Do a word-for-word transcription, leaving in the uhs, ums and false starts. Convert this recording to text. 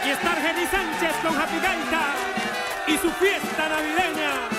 Aquí está Argenis Sánchez con Happy Gaita y su fiesta navideña.